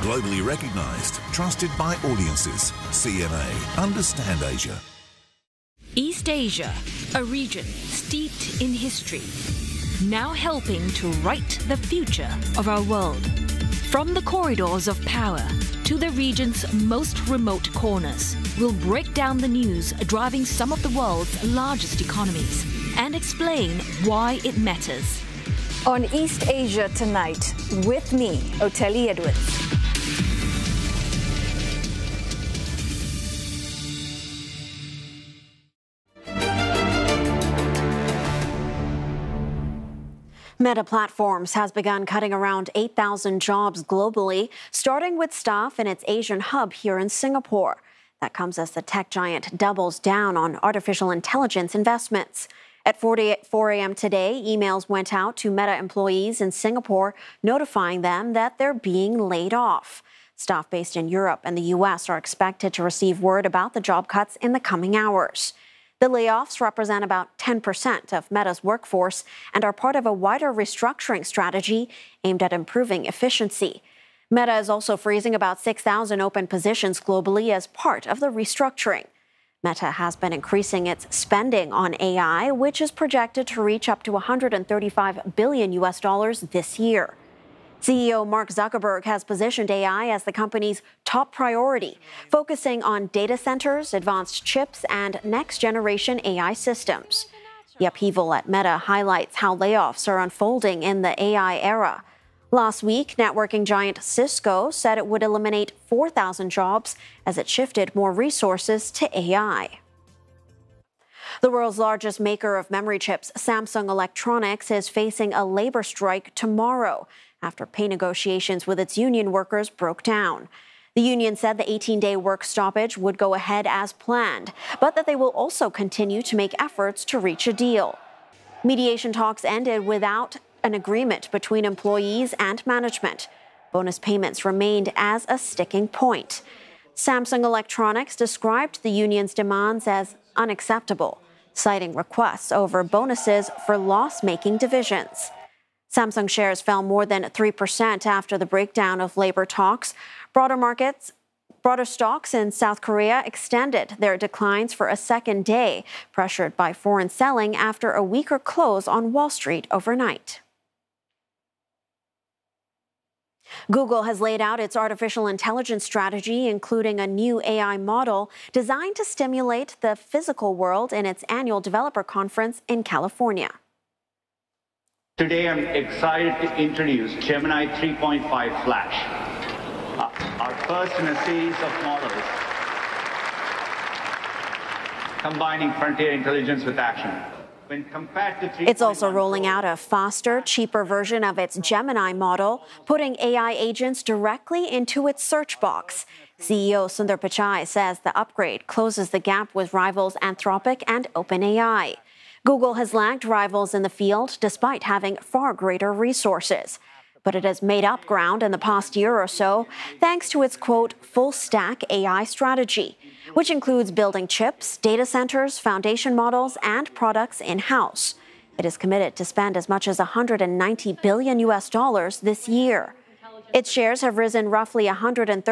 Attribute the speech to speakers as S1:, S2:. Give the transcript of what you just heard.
S1: Globally recognized, trusted by audiences. CMA. Understand Asia.
S2: East Asia, a region steeped in history, now helping to write the future of our world. From the corridors of power to the region's most remote corners, we'll break down the news driving some of the world's largest economies and explain why it matters.
S3: On East Asia Tonight, with me, Oteli Edwards.
S4: Meta Platforms has begun cutting around 8,000 jobs globally, starting with staff in its Asian hub here in Singapore. That comes as the tech giant doubles down on artificial intelligence investments. At 4 a.m. today, emails went out to Meta employees in Singapore notifying them that they're being laid off. Staff based in Europe and the U.S. are expected to receive word about the job cuts in the coming hours. The layoffs represent about 10% of Meta's workforce and are part of a wider restructuring strategy aimed at improving efficiency. Meta is also freezing about 6,000 open positions globally as part of the restructuring. Meta has been increasing its spending on AI, which is projected to reach up to $135 billion this year. CEO Mark Zuckerberg has positioned AI as the company's top priority, focusing on data centers, advanced chips, and next-generation AI systems. The upheaval at Meta highlights how layoffs are unfolding in the AI era. Last week, networking giant Cisco said it would eliminate 4,000 jobs as it shifted more resources to AI. The world's largest maker of memory chips, Samsung Electronics, is facing a labor strike tomorrow after pay negotiations with its union workers broke down. The union said the 18-day work stoppage would go ahead as planned, but that they will also continue to make efforts to reach a deal. Mediation talks ended without an agreement between employees and management. Bonus payments remained as a sticking point. Samsung Electronics described the union's demands as unacceptable, citing requests over bonuses for loss-making divisions. Samsung shares fell more than 3% after the breakdown of labor talks. Broader stocks in South Korea extended their declines for a second day, pressured by foreign selling after a weaker close on Wall Street overnight. Google has laid out its artificial intelligence strategy, including a new AI model designed to stimulate the physical world in its annual developer conference in California.
S5: Today, I'm excited to introduce Gemini 3.5 Flash, our first in a series of models combining frontier intelligence with action. When compared to 3.1,
S4: it's also rolling out a faster, cheaper version of its Gemini model, putting AI agents directly into its search box. CEO Sundar Pichai says the upgrade closes the gap with rivals Anthropic and OpenAI. Google has lagged rivals in the field despite having far greater resources. But it has made up ground in the past year or so thanks to its, quote, full-stack AI strategy, which includes building chips, data centers, foundation models, and products in-house. It is committed to spend as much as $190 billion this year. Its shares have risen roughly 130%